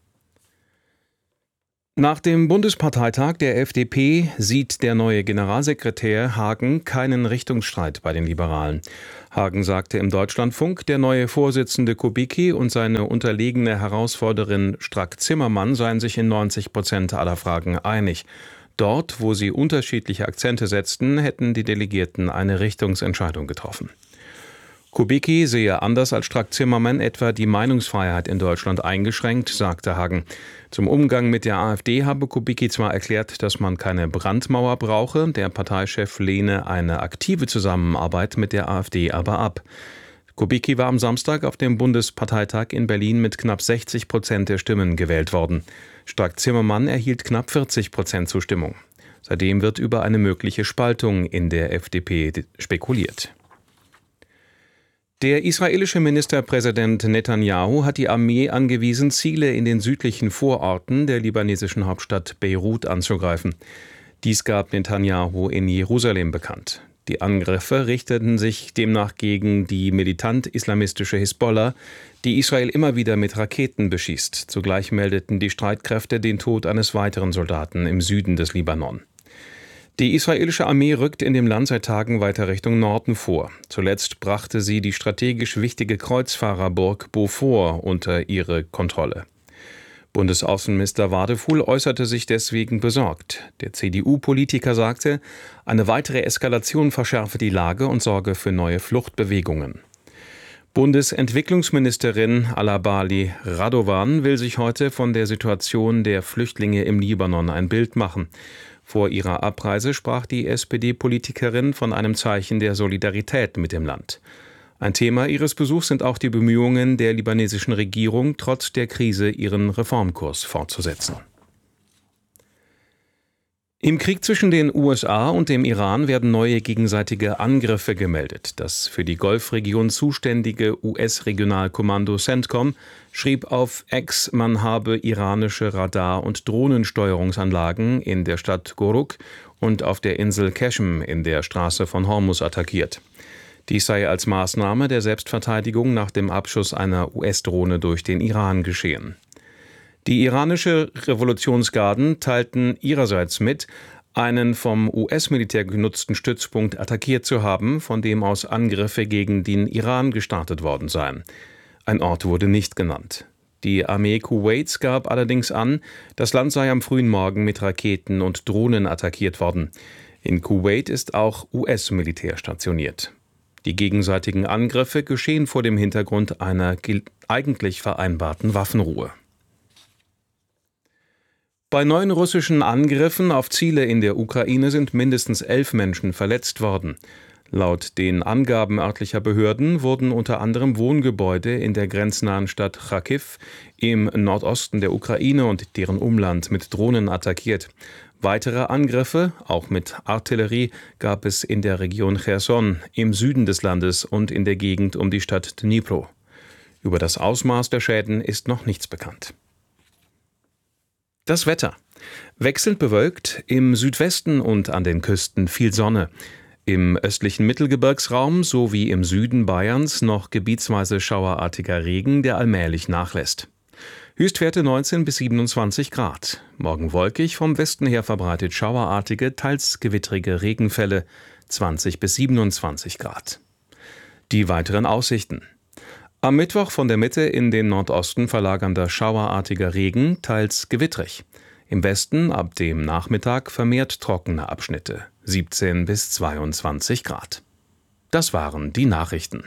Nach dem Bundesparteitag der FDP sieht der neue Generalsekretär Hagen keinen Richtungsstreit bei den Liberalen. Hagen sagte im Deutschlandfunk, der neue Vorsitzende Kubicki und seine unterlegene Herausforderin Strack-Zimmermann seien sich in 90% aller Fragen einig. Dort, wo sie unterschiedliche Akzente setzten, hätten die Delegierten eine Richtungsentscheidung getroffen. Kubicki sehe anders als Strack-Zimmermann etwa die Meinungsfreiheit in Deutschland eingeschränkt, sagte Hagen. Zum Umgang mit der AfD habe Kubicki zwar erklärt, dass man keine Brandmauer brauche, der Parteichef lehne eine aktive Zusammenarbeit mit der AfD aber ab. Kubicki war am Samstag auf dem Bundesparteitag in Berlin mit knapp 60% der Stimmen gewählt worden. Strack-Zimmermann erhielt knapp 40% Zustimmung. Seitdem wird über eine mögliche Spaltung in der FDP spekuliert. Der israelische Ministerpräsident Netanyahu hat die Armee angewiesen, Ziele in den südlichen Vororten der libanesischen Hauptstadt Beirut anzugreifen. Dies gab Netanyahu in Jerusalem bekannt. Die Angriffe richteten sich demnach gegen die militant-islamistische Hisbollah, die Israel immer wieder mit Raketen beschießt. Zugleich meldeten die Streitkräfte den Tod eines weiteren Soldaten im Süden des Libanon. Die israelische Armee rückt in dem Land seit Tagen weiter Richtung Norden vor. Zuletzt brachte sie die strategisch wichtige Kreuzfahrerburg Beaufort unter ihre Kontrolle. Bundesaußenminister Wadefuhl äußerte sich deswegen besorgt. Der CDU-Politiker sagte, eine weitere Eskalation verschärfe die Lage und sorge für neue Fluchtbewegungen. Bundesentwicklungsministerin Alabali Radovan will sich heute von der Situation der Flüchtlinge im Libanon ein Bild machen. Vor ihrer Abreise sprach die SPD-Politikerin von einem Zeichen der Solidarität mit dem Land. Ein Thema ihres Besuchs sind auch die Bemühungen der libanesischen Regierung, trotz der Krise ihren Reformkurs fortzusetzen. Im Krieg zwischen den USA und dem Iran werden neue gegenseitige Angriffe gemeldet. Das für die Golfregion zuständige US-Regionalkommando CENTCOM schrieb auf X, man habe iranische Radar- und Drohnensteuerungsanlagen in der Stadt Goruk und auf der Insel Qeshm in der Straße von Hormuz attackiert. Dies sei als Maßnahme der Selbstverteidigung nach dem Abschuss einer US-Drohne durch den Iran geschehen. Die iranische Revolutionsgarden teilten ihrerseits mit, einen vom US-Militär genutzten Stützpunkt attackiert zu haben, von dem aus Angriffe gegen den Iran gestartet worden seien. Ein Ort wurde nicht genannt. Die Armee Kuwaits gab allerdings an, das Land sei am frühen Morgen mit Raketen und Drohnen attackiert worden. In Kuwait ist auch US-Militär stationiert. Die gegenseitigen Angriffe geschehen vor dem Hintergrund einer eigentlich vereinbarten Waffenruhe. Bei neuen russischen Angriffen auf Ziele in der Ukraine sind mindestens 11 Menschen verletzt worden. Laut den Angaben örtlicher Behörden wurden unter anderem Wohngebäude in der grenznahen Stadt Charkiw im Nordosten der Ukraine und deren Umland mit Drohnen attackiert. Weitere Angriffe, auch mit Artillerie, gab es in der Region Cherson im Süden des Landes und in der Gegend um die Stadt Dnipro. Über das Ausmaß der Schäden ist noch nichts bekannt. Das Wetter. Wechselnd bewölkt, im Südwesten und an den Küsten viel Sonne. Im östlichen Mittelgebirgsraum sowie im Süden Bayerns noch gebietsweise schauerartiger Regen, der allmählich nachlässt. Höchstwerte 19 bis 27 Grad. Morgen wolkig, vom Westen her verbreitet schauerartige, teils gewittrige Regenfälle, 20 bis 27 Grad. Die weiteren Aussichten. Am Mittwoch von der Mitte in den Nordosten verlagernder schauerartiger Regen, teils gewittrig. Im Westen ab dem Nachmittag vermehrt trockene Abschnitte, 17 bis 22 Grad. Das waren die Nachrichten.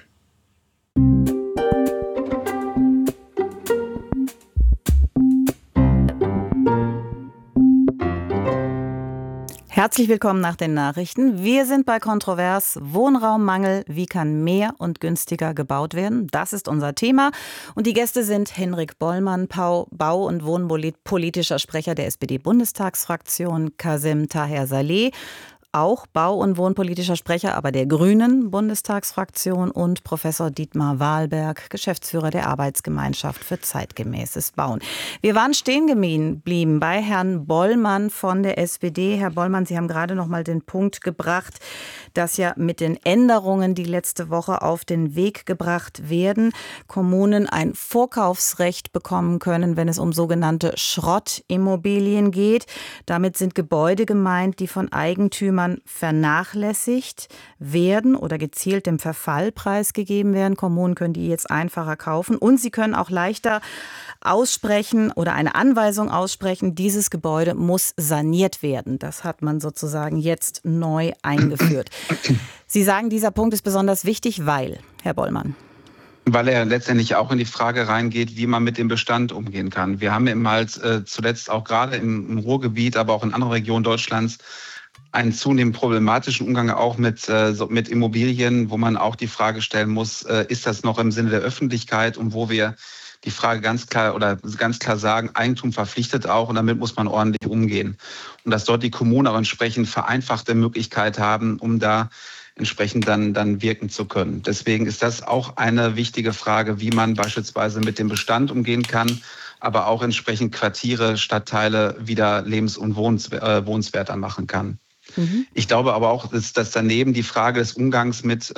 Herzlich willkommen nach den Nachrichten. Wir sind bei Kontrovers. Wohnraummangel. Wie kann mehr und günstiger gebaut werden? Das ist unser Thema. Und die Gäste sind Henrik Bollmann, Bau- und Wohnpolitischer Sprecher der SPD-Bundestagsfraktion, Kazem Taher Saleh, auch Bau- und Wohnpolitischer Sprecher, aber der Grünen Bundestagsfraktion, und Professor Dietmar Wahlberg, Geschäftsführer der Arbeitsgemeinschaft für zeitgemäßes Bauen. Wir waren stehen geblieben bei Herrn Bollmann von der SPD. Herr Bollmann, Sie haben gerade noch mal den Punkt gebracht, dass ja mit den Änderungen, die letzte Woche auf den Weg gebracht werden, Kommunen ein Vorkaufsrecht bekommen können, wenn es um sogenannte Schrottimmobilien geht. Damit sind Gebäude gemeint, die von Eigentümern vernachlässigt werden oder gezielt dem Verfall preisgegeben werden. Kommunen können die jetzt einfacher kaufen und sie können auch leichter aussprechen oder eine Anweisung aussprechen, dieses Gebäude muss saniert werden. Das hat man sozusagen jetzt neu eingeführt. Sie sagen, dieser Punkt ist besonders wichtig, weil, Herr Bollmann. Weil er letztendlich auch in die Frage reingeht, wie man mit dem Bestand umgehen kann. Wir haben eben halt zuletzt auch gerade im Ruhrgebiet, aber auch in anderen Regionen Deutschlands einen zunehmend problematischen Umgang auch mit Immobilien, wo man auch die Frage stellen muss, ist das noch im Sinne der Öffentlichkeit, und wo wir die Frage ganz klar sagen, Eigentum verpflichtet auch, und damit muss man ordentlich umgehen. Und dass dort die Kommunen auch entsprechend vereinfachte Möglichkeit haben, um da entsprechend dann wirken zu können. Deswegen ist das auch eine wichtige Frage, wie man beispielsweise mit dem Bestand umgehen kann, aber auch entsprechend Quartiere, Stadtteile wieder lebens- und wohnenswerter machen kann. Ich glaube aber auch, dass daneben die Frage des Umgangs mit,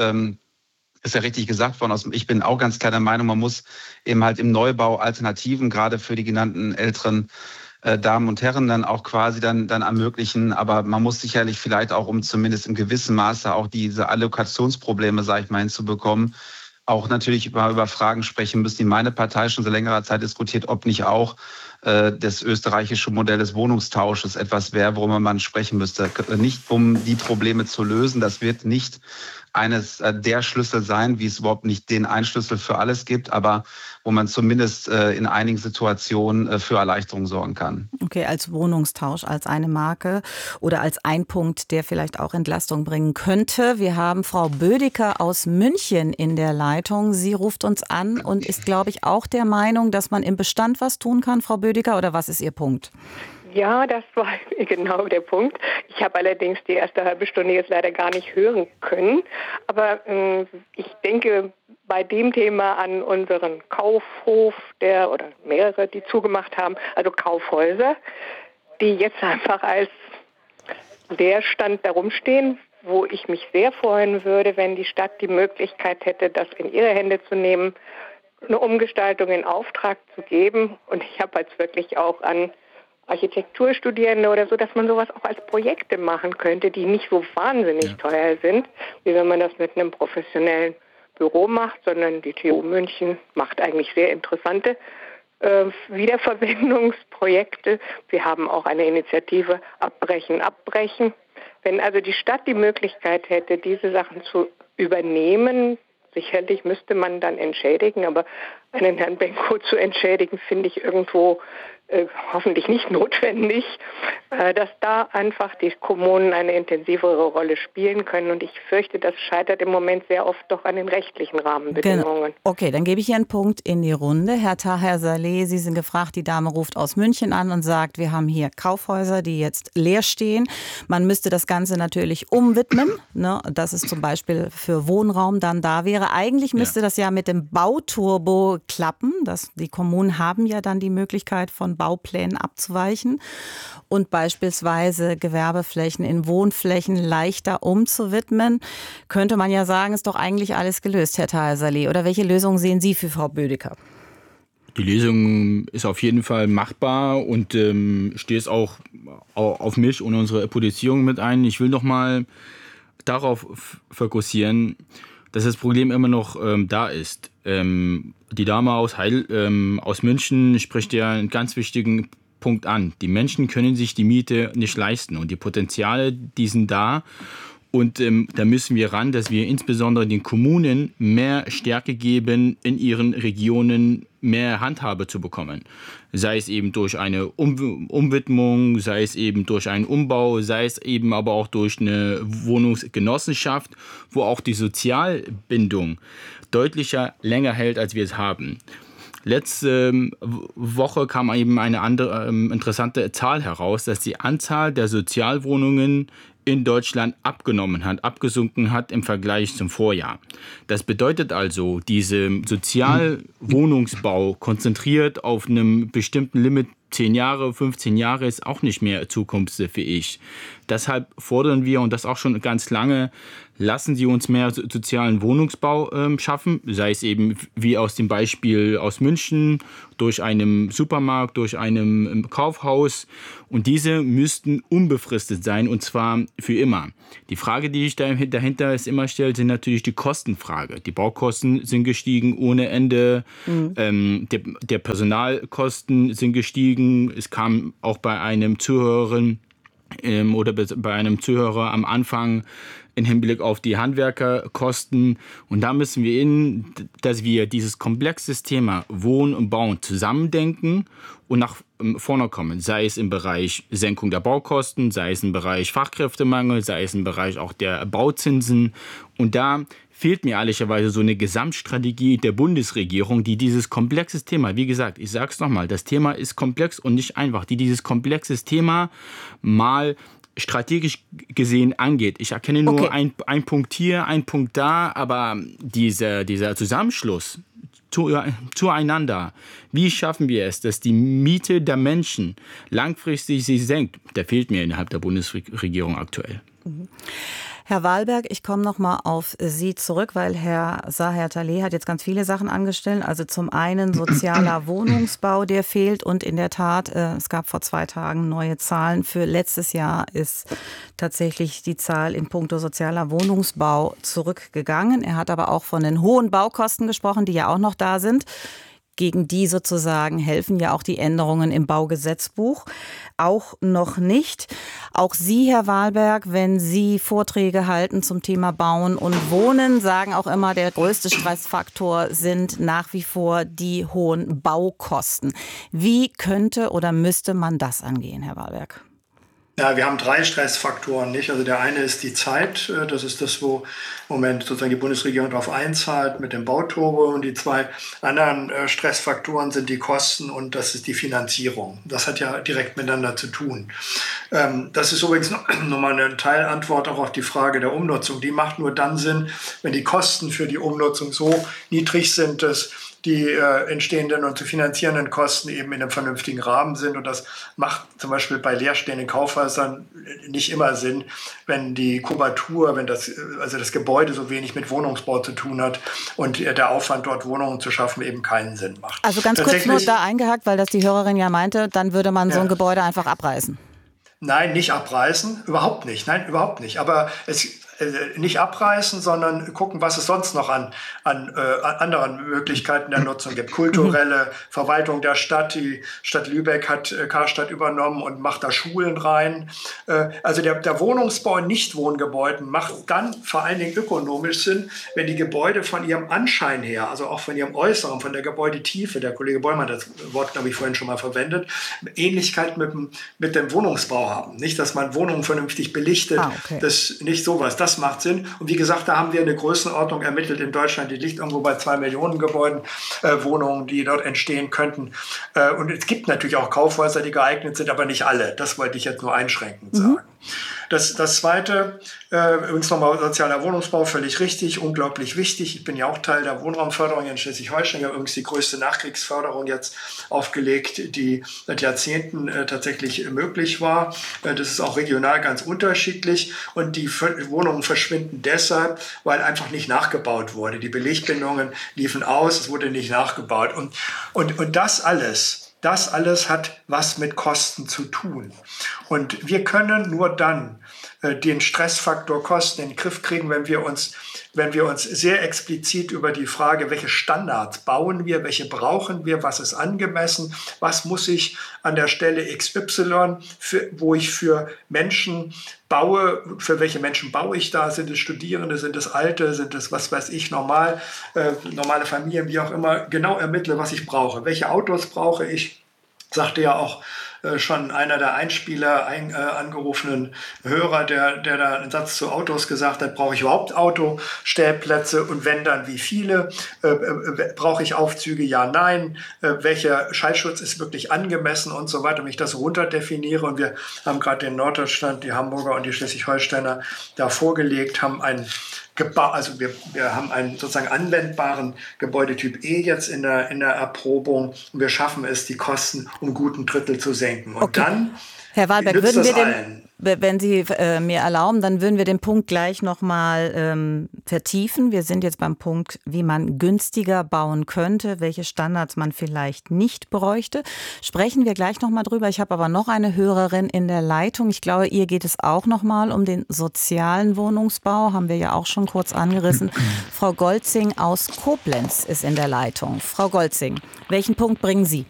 ist ja richtig gesagt worden, ich bin auch ganz klar der Meinung, man muss eben halt im Neubau Alternativen, gerade für die genannten älteren Damen und Herren, dann auch quasi dann ermöglichen. Aber man muss sicherlich vielleicht auch, um zumindest in gewissem Maße auch diese Allokationsprobleme, sage ich mal, hinzubekommen, auch natürlich über Fragen sprechen müssen, die meine Partei schon seit längerer Zeit diskutiert, ob nicht auch das österreichische Modell des Wohnungstausches etwas wäre, worüber man sprechen müsste. Nicht um die Probleme zu lösen, das wird nicht eines der Schlüssel sein, wie es überhaupt nicht den einen Schlüssel für alles gibt, aber wo man zumindest in einigen Situationen für Erleichterung sorgen kann. Okay, als Wohnungstausch, als eine Marke oder als ein Punkt, der vielleicht auch Entlastung bringen könnte. Wir haben Frau Bödecker aus München in der Leitung. Sie ruft uns an und ist, glaube ich, auch der Meinung, dass man im Bestand was tun kann. Frau Bödecker, oder was ist Ihr Punkt? Ja, das war genau der Punkt. Ich habe allerdings die erste halbe Stunde jetzt leider gar nicht hören können. Aber ich denke bei dem Thema an unseren Kaufhof, oder mehrere, die zugemacht haben, also Kaufhäuser, die jetzt einfach als Leerstand da rumstehen, wo ich mich sehr freuen würde, wenn die Stadt die Möglichkeit hätte, das in ihre Hände zu nehmen, eine Umgestaltung in Auftrag zu geben. Und ich habe jetzt wirklich auch an Architekturstudierende oder so, dass man sowas auch als Projekte machen könnte, die nicht so wahnsinnig teuer sind, wie wenn man das mit einem professionellen Büro macht, sondern die TU München macht eigentlich sehr interessante Wiederverwendungsprojekte. Wir haben auch eine Initiative Abbrechen. Wenn also die Stadt die Möglichkeit hätte, diese Sachen zu übernehmen, sicherlich müsste man dann entschädigen, aber einen Herrn Benko zu entschädigen, finde ich irgendwo hoffentlich nicht notwendig, dass da einfach die Kommunen eine intensivere Rolle spielen können. Und ich fürchte, das scheitert im Moment sehr oft doch an den rechtlichen Rahmenbedingungen. Genau. Okay, dann gebe ich hier einen Punkt in die Runde. Herr Taher Saleh, Sie sind gefragt, die Dame ruft aus München an und sagt, wir haben hier Kaufhäuser, die jetzt leer stehen. Man müsste das Ganze natürlich umwidmen, ne, dass es zum Beispiel für Wohnraum dann da wäre. Eigentlich müsste das ja mit dem Bauturbo klappen. Die Kommunen haben ja dann die Möglichkeit, von Bauplänen abzuweichen und beispielsweise Gewerbeflächen in Wohnflächen leichter umzuwidmen. Könnte man ja sagen, ist doch eigentlich alles gelöst, Herr Taher Saleh. Oder welche Lösung sehen Sie für Frau Bödecker? Die Lösung ist auf jeden Fall machbar und stößt auch auf mich und unsere Politisierung mit ein. Ich will noch mal darauf fokussieren, dass das Problem immer noch da ist. Die Dame aus München spricht ja einen ganz wichtigen Punkt an. Die Menschen können sich die Miete nicht leisten und die Potenziale, die sind da. Und da müssen wir ran, dass wir insbesondere den Kommunen mehr Stärke geben, in ihren Regionen mehr Handhabe zu bekommen. Sei es eben durch eine Umwidmung, sei es eben durch einen Umbau, sei es eben aber auch durch eine Wohnungsgenossenschaft, wo auch die Sozialbindung deutlicher länger hält, als wir es haben. Letzte Woche kam eben eine andere interessante Zahl heraus, dass die Anzahl der Sozialwohnungen in Deutschland abgesunken hat im Vergleich zum Vorjahr. Das bedeutet also, dieser Sozialwohnungsbau konzentriert auf einem bestimmten Limit, 10 Jahre, 15 Jahre ist auch nicht mehr zukunftsfähig. Deshalb fordern wir, und das auch schon ganz lange, lassen Sie uns mehr sozialen Wohnungsbau schaffen, sei es eben wie aus dem Beispiel aus München, durch einen Supermarkt, durch einem Kaufhaus. Und diese müssten unbefristet sein, und zwar für immer. Die Frage, die sich dahinter immer stellt, sind natürlich die Kostenfrage. Die Baukosten sind gestiegen ohne Ende, der Personalkosten sind gestiegen. Es kam auch bei einem Zuhörer am Anfang im Hinblick auf die Handwerkerkosten. Und da müssen wir dass wir dieses komplexe Thema Wohnen und Bauen zusammendenken und nach vorne kommen. Sei es im Bereich Senkung der Baukosten, sei es im Bereich Fachkräftemangel, sei es im Bereich auch der Bauzinsen. Und da fehlt mir ehrlicherweise so eine Gesamtstrategie der Bundesregierung, die dieses komplexe Thema, wie gesagt, ich sage es nochmal, das Thema ist komplex und nicht einfach, die dieses komplexe Thema mal strategisch gesehen angeht. Ich erkenne nur einen Punkt hier, einen Punkt da, aber dieser Zusammenschluss zueinander, wie schaffen wir es, dass die Miete der Menschen langfristig sich senkt, der fehlt mir innerhalb der Bundesregierung aktuell. Herr Wahlberg, ich komme noch mal auf Sie zurück, weil Herr Taher Saleh hat jetzt ganz viele Sachen angestellt. Also zum einen sozialer Wohnungsbau, der fehlt. Und in der Tat, es gab vor 2 Tagen neue Zahlen. Für letztes Jahr ist tatsächlich die Zahl in puncto sozialer Wohnungsbau zurückgegangen. Er hat aber auch von den hohen Baukosten gesprochen, die ja auch noch da sind. Gegen die sozusagen helfen ja auch die Änderungen im Baugesetzbuch auch noch nicht. Auch Sie, Herr Wahlberg, wenn Sie Vorträge halten zum Thema Bauen und Wohnen, sagen auch immer, der größte Stressfaktor sind nach wie vor die hohen Baukosten. Wie könnte oder müsste man das angehen, Herr Wahlberg? Ja, wir haben 3 Stressfaktoren, nicht? Also der eine ist die Zeit, das ist das, wo im Moment sozusagen die Bundesregierung darauf einzahlt mit dem Bauturbo, und die 2 anderen Stressfaktoren sind die Kosten und das ist die Finanzierung. Das hat ja direkt miteinander zu tun. Das ist übrigens nochmal eine Teilantwort auch auf die Frage der Umnutzung. Die macht nur dann Sinn, wenn die Kosten für die Umnutzung so niedrig sind, dass die entstehenden und zu finanzierenden Kosten eben in einem vernünftigen Rahmen sind. Und das macht zum Beispiel bei leerstehenden Kaufhäusern nicht immer Sinn, wenn die Kubatur, also das Gebäude so wenig mit Wohnungsbau zu tun hat und der Aufwand, dort Wohnungen zu schaffen, eben keinen Sinn macht. Also ganz kurz nur da eingehakt, weil das die Hörerin ja meinte, dann würde man so ein Gebäude einfach abreißen. Nein, nicht abreißen, überhaupt nicht. Nein, überhaupt nicht. Aber nicht abreißen, sondern gucken, was es sonst noch an anderen Möglichkeiten der Nutzung gibt. Kulturelle Verwaltung der Stadt. Die Stadt Lübeck hat Karstadt übernommen und macht da Schulen rein. Also der Wohnungsbau in Nichtwohngebäuden macht dann vor allen Dingen ökonomisch Sinn, wenn die Gebäude von ihrem Anschein her, also auch von ihrem Äußeren, von der Gebäudetiefe, der Kollege Bollmann hat das Wort, glaube ich, vorhin schon mal verwendet, Ähnlichkeit mit dem Wohnungsbau haben. Nicht, dass man Wohnungen vernünftig belichtet, das nicht sowas, das macht Sinn. Und wie gesagt, da haben wir eine Größenordnung ermittelt in Deutschland, die liegt irgendwo bei 2 Millionen Gebäuden, Wohnungen, die dort entstehen könnten. Und es gibt natürlich auch Kaufhäuser, die geeignet sind, aber nicht alle. Das wollte ich jetzt nur einschränkend sagen. Das Zweite, übrigens nochmal sozialer Wohnungsbau, völlig richtig, unglaublich wichtig. Ich bin ja auch Teil der Wohnraumförderung in Schleswig-Holstein. Wir haben übrigens die größte Nachkriegsförderung jetzt aufgelegt, die seit Jahrzehnten tatsächlich möglich war. Das ist auch regional ganz unterschiedlich. Und die Wohnungen verschwinden deshalb, weil einfach nicht nachgebaut wurde. Die Belegbindungen liefen aus, es wurde nicht nachgebaut. Und das alles hat was mit Kosten zu tun. Und wir können nur dann den Stressfaktor Kosten in den Griff kriegen, wenn wir uns sehr explizit über die Frage, welche Standards bauen wir, welche brauchen wir, was ist angemessen, was muss ich an der Stelle XY, wo ich für Menschen baue, für welche Menschen baue ich da, sind es Studierende, sind es Alte, sind es, was weiß ich, normale Familien, wie auch immer, genau ermittle, was ich brauche. Welche Autos brauche ich, sagte ja auch schon einer der Einspieler angerufenen Hörer, der da einen Satz zu Autos gesagt hat, brauche ich überhaupt Autostellplätze und wenn dann wie viele, brauche ich Aufzüge, ja, nein, welcher Schallschutz ist wirklich angemessen und so weiter, wenn ich das runterdefiniere und wir haben gerade den Norddeutschland, die Hamburger und die Schleswig-Holsteiner da vorgelegt, haben wir haben einen sozusagen anwendbaren Gebäudetyp E jetzt in der Erprobung und wir schaffen es, die Kosten um guten Drittel zu senken. Und dann, Herr Wahlberg, würden wir wenn Sie mir erlauben, dann würden wir den Punkt gleich nochmal vertiefen. Wir sind jetzt beim Punkt, wie man günstiger bauen könnte, welche Standards man vielleicht nicht bräuchte. Sprechen wir gleich nochmal drüber. Ich habe aber noch eine Hörerin in der Leitung. Ich glaube, ihr geht es auch nochmal um den sozialen Wohnungsbau. Haben wir ja auch schon kurz angerissen. Frau Golzing aus Koblenz ist in der Leitung. Frau Golzing, welchen Punkt bringen Sie?